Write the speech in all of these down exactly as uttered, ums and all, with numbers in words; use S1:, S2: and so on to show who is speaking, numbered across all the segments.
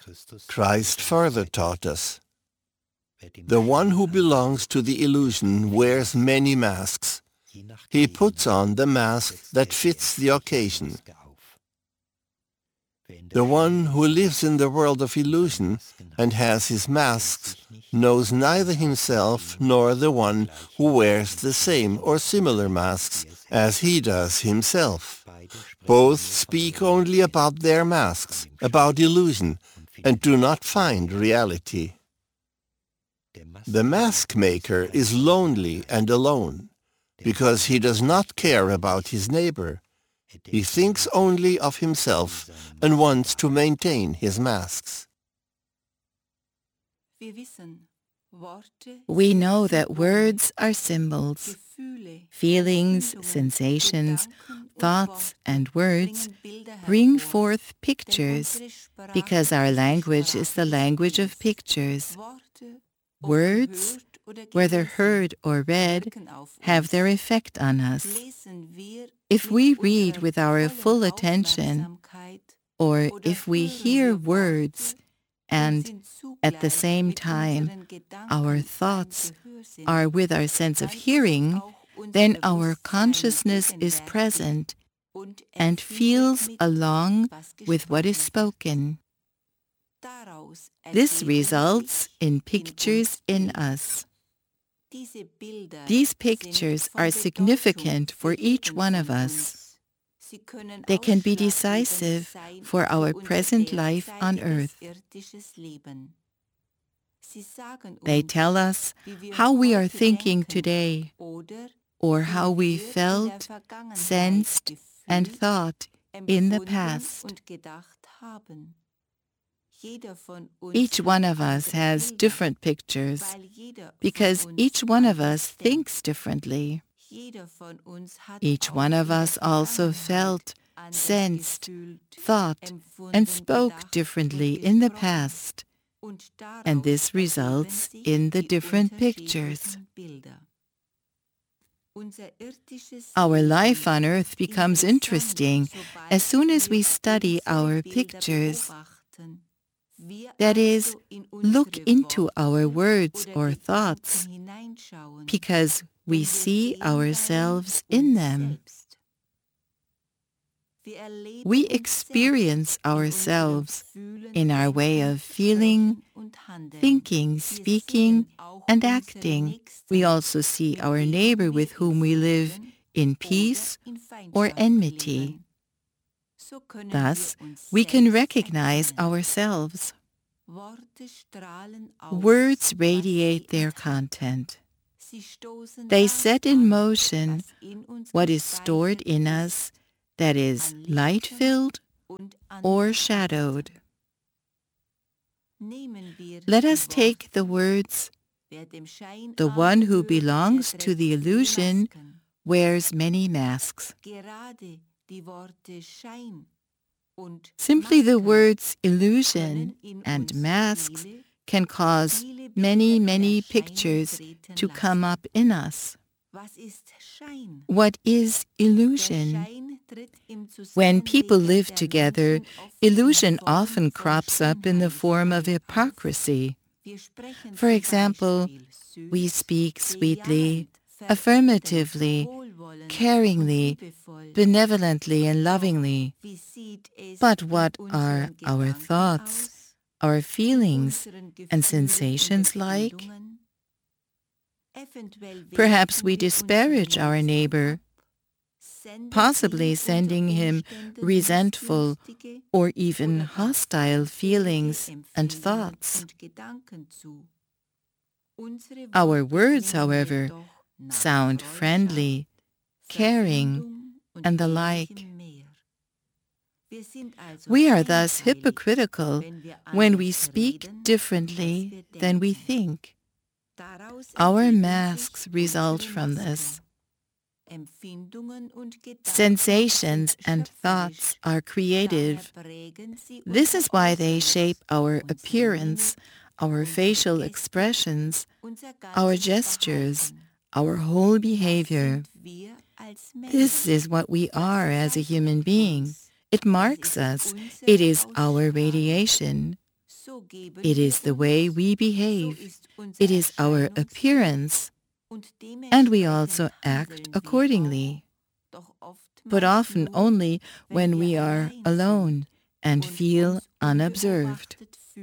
S1: Christ further taught us, the one who belongs to the illusion wears many masks. He puts on the mask that fits the occasion. The one who lives in the world of illusion and has his masks knows neither himself nor the one who wears the same or similar masks as he does himself. Both speak only about their masks, about illusion, and do not find reality. The mask maker is lonely and alone because he does not care about his neighbor. He thinks only of himself and wants to maintain his masks.
S2: We know that words are symbols. Feelings, sensations, thoughts, and words bring forth pictures because our language is the language of pictures. Words, whether heard or read, have their effect on us. If we read with our full attention, or if we hear words and at the same time our thoughts are with our sense of hearing, then our consciousness is present and feels along with what is spoken. This results in pictures in us. These pictures are significant for each one of us. They can be decisive for our present life on earth. They tell us how we are thinking today, or how we felt, sensed, and thought in the past. Each one of us has different pictures because each one of us thinks differently. Each one of us also felt, sensed, thought, and spoke differently in the past, and this results in the different pictures. Our life on earth becomes interesting as soon as we study our pictures. That is, look into our words or thoughts, because we see ourselves in them. We experience ourselves in our way of feeling, thinking, speaking, and acting. We also see our neighbor with whom we live in peace or enmity. Thus, we can recognize ourselves. Words radiate their content. They set in motion what is stored in us that is light-filled or shadowed. Let us take the words, "The one who belongs to the illusion wears many masks." Simply the words illusion and masks can cause many, many pictures to come up in us. What is illusion? When people live together, illusion often crops up in the form of hypocrisy. For example, we speak sweetly, affirmatively, caringly, benevolently, and lovingly. But what are our thoughts, our feelings, and sensations like? Perhaps we disparage our neighbor, possibly sending him resentful or even hostile feelings and thoughts. Our words, however, sound friendly, caring, and the like. We are thus hypocritical when we speak differently than we think. Our masks result from this. Sensations and thoughts are creative. This is why they shape our appearance, our facial expressions, our gestures, our whole behavior. This is what we are as a human being. It marks us. It is our radiation. It is the way we behave. It is our appearance. And we also act accordingly, but often only when we are alone and feel unobserved.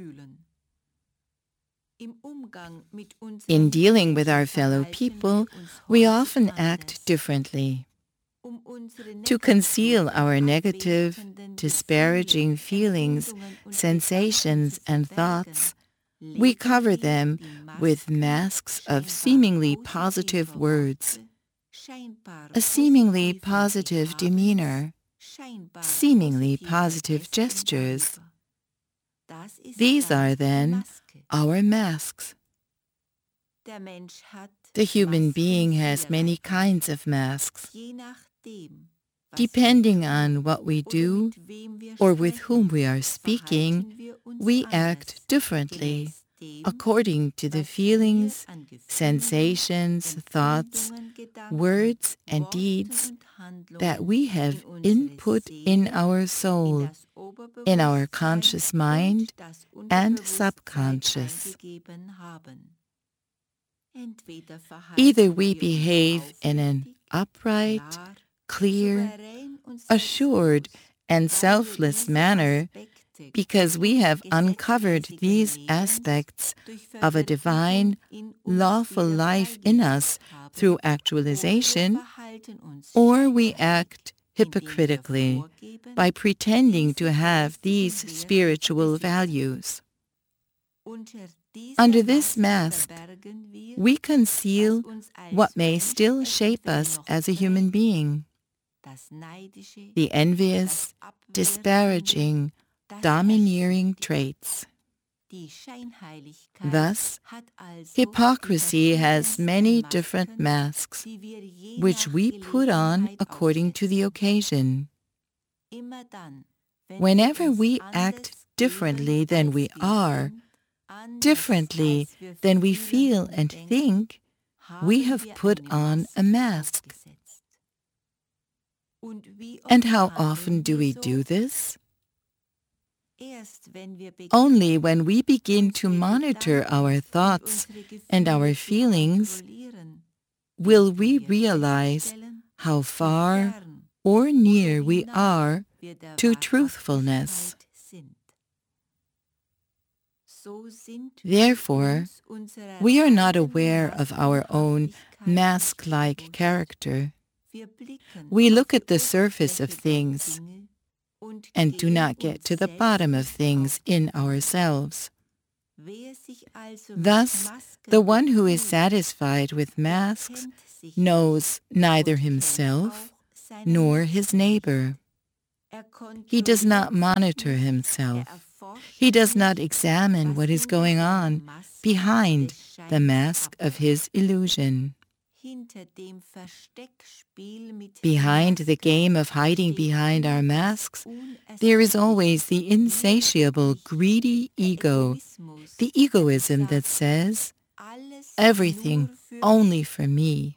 S2: In dealing with our fellow people, we often act differently. To conceal our negative, disparaging feelings, sensations, and thoughts, we cover them with masks of seemingly positive words, a seemingly positive demeanor, seemingly positive gestures. These are then our masks. The human being has many kinds of masks. Depending on what we do or with whom we are speaking, we act differently according to the feelings, sensations, thoughts, words, and deeds that we have input in our soul, in our conscious mind and subconscious. Either we behave in an upright, clear, assured, and selfless manner because we have uncovered these aspects of a divine, lawful life in us through actualization, or we act hypocritically by pretending to have these spiritual values. Under this mask, we conceal what may still shape us as a human being: the envious, disparaging, domineering traits. Thus, hypocrisy has many different masks, which we put on according to the occasion. Whenever we act differently than we are, differently than we feel and think, we have put on a mask. And how often do we do this? Only when we begin to monitor our thoughts and our feelings will we realize how far or near we are to truthfulness. Therefore, we are not aware of our own mask-like character. We look at the surface of things and do not get to the bottom of things in ourselves. Thus, the one who is satisfied with masks knows neither himself nor his neighbor. He does not monitor himself. He does not examine what is going on behind the mask of his illusion. Behind the game of hiding behind our masks, there is always the insatiable, greedy ego, the egoism that says, everything only for me.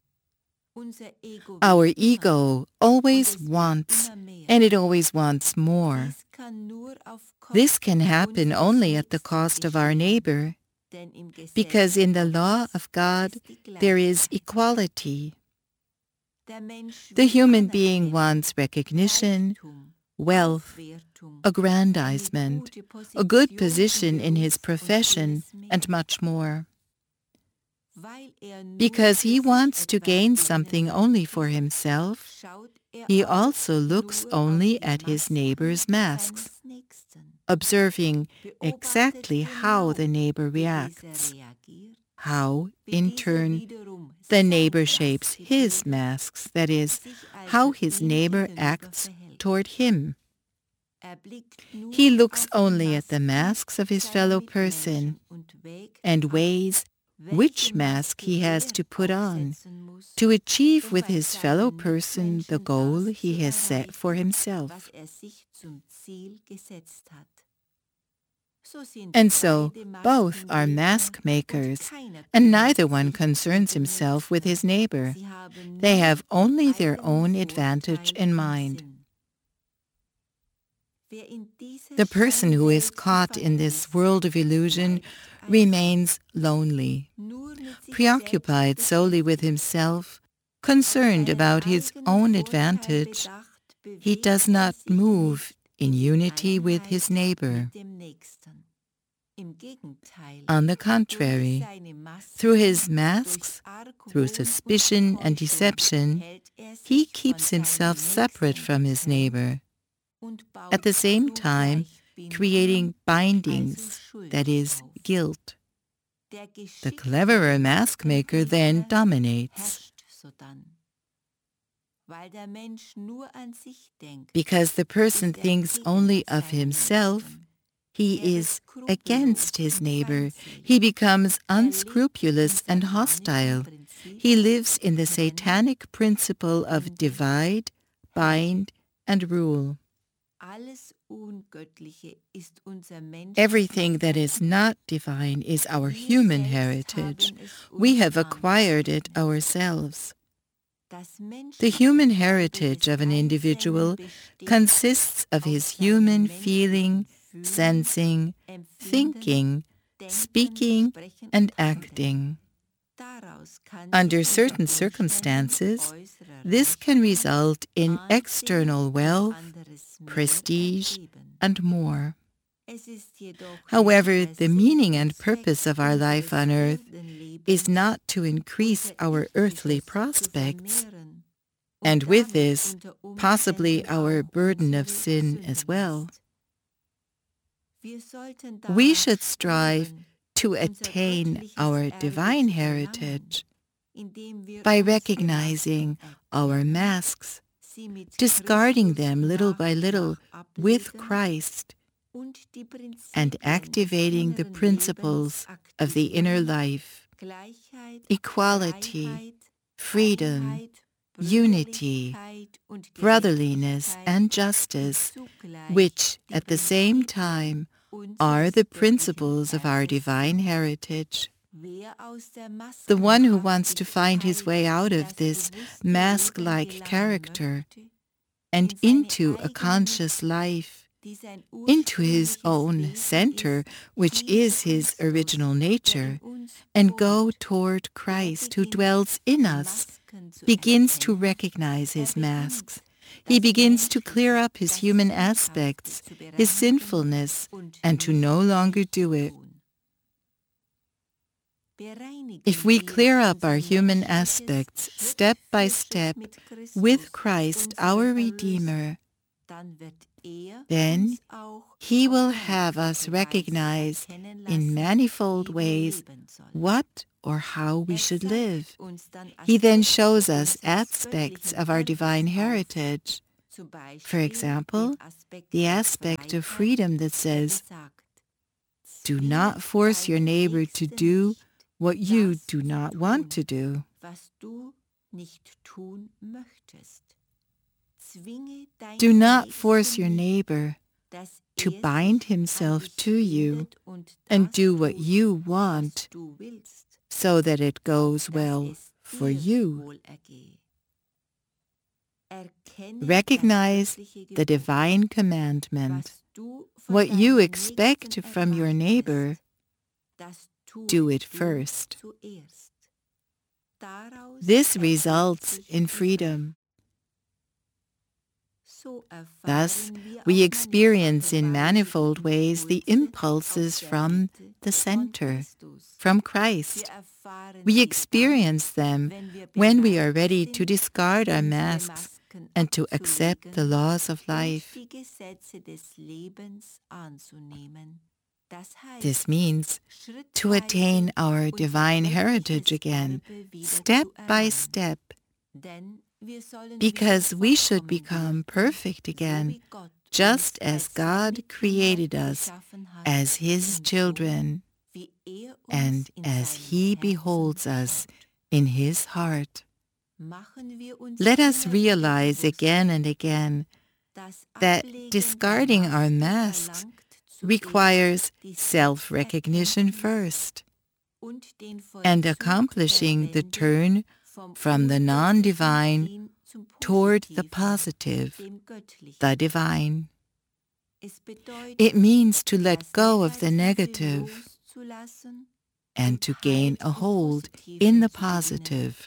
S2: Our ego always wants, and it always wants more. This can happen only at the cost of our neighbor, because in the law of God there is equality. The human being wants recognition, wealth, aggrandizement, a good position in his profession, and much more. Because he wants to gain something only for himself, he also looks only at his neighbor's masks, observing exactly how the neighbor reacts, how, in turn, the neighbor shapes his masks, that is, how his neighbor acts toward him. He looks only at the masks of his fellow person and weighs which mask he has to put on to achieve with his fellow person the goal he has set for himself. And so, both are mask makers, and neither one concerns himself with his neighbor. They have only their own advantage in mind. The person who is caught in this world of illusion remains lonely, preoccupied solely with himself, concerned about his own advantage. He does not move in unity with his neighbor. On the contrary, through his masks, through suspicion and deception, he keeps himself separate from his neighbor, at the same time creating bindings, that is, guilt. The cleverer mask maker then dominates. Because the person thinks only of himself, he is against his neighbor. He becomes unscrupulous and hostile. He lives in the satanic principle of divide, bind, and rule. Everything that is not divine is our human heritage. We have acquired it ourselves. The human heritage of an individual consists of his human feeling, sensing, thinking, speaking, and acting. Under certain circumstances, this can result in external wealth, prestige, and more. However, the meaning and purpose of our life on earth is not to increase our earthly prospects, and with this, possibly our burden of sin as well. We should strive to attain our divine heritage by recognizing our masks, discarding them little by little with Christ, and activating the principles of the inner life: equality, freedom, unity, brotherliness, and justice, which at the same time are the principles of our divine heritage. The one who wants to find his way out of this mask-like character and into a conscious life, into his own center, which is his original nature, and go toward Christ who dwells in us, begins to recognize his masks. He begins to clear up his human aspects, his sinfulness, and to no longer do it. If we clear up our human aspects step by step with Christ, our Redeemer, then he will have us recognize in manifold ways what or how we should live. He then shows us aspects of our divine heritage. For example, the aspect of freedom that says, do not force your neighbor to do what you do not want to do. Do not force your neighbor to bind himself to you and do what you want so that it goes well for you. Recognize the divine commandment. What you expect from your neighbor, do it first. This results in freedom. Thus, we experience in manifold ways the impulses from the center, from Christ. We experience them when we are ready to discard our masks and to accept the laws of life. This means to attain our divine heritage again, step by step, because we should become perfect again, just as God created us as His children, and as He beholds us in His heart. Let us realize again and again that discarding our masks requires self-recognition first, and accomplishing the turn from the non-divine toward the positive, the divine. It means to let go of the negative and to gain a hold in the positive.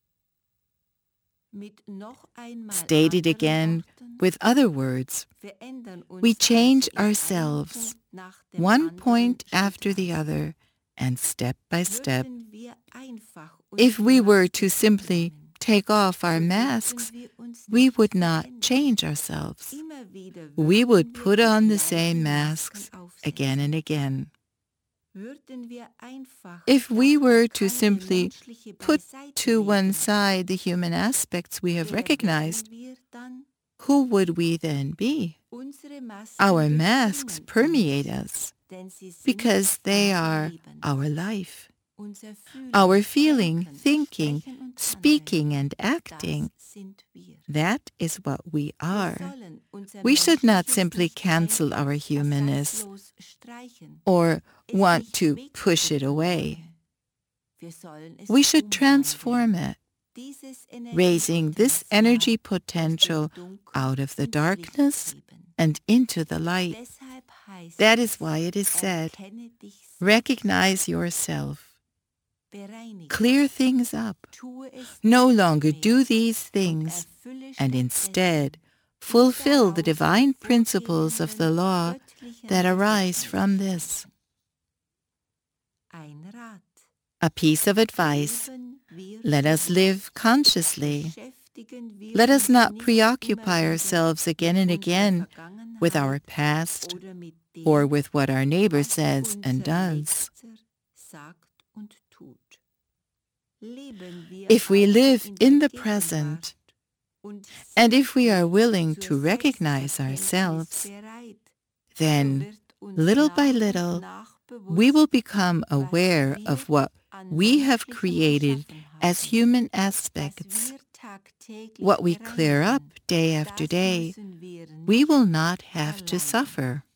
S2: Stated again with other words, we change ourselves, one point after the other, and step by step. If we were to simply take off our masks, we would not change ourselves. We would put on the same masks again and again. If we were to simply put to one side the human aspects we have recognized, who would we then be? Our masks permeate us because they are our life. Our feeling, thinking, speaking, and acting, that is what we are. We should not simply cancel our humanness or want to push it away. We should transform it, raising this energy potential out of the darkness and into the light. That is why it is said, recognize yourself. Clear things up. No longer do these things, and instead fulfill the divine principles of the law that arise from this. A piece of advice: let us live consciously. Let us not preoccupy ourselves again and again with our past or with what our neighbor says and does. If we live in the present, and if we are willing to recognize ourselves, then, little by little, we will become aware of what we have created as human aspects. What we clear up day after day, we will not have to suffer.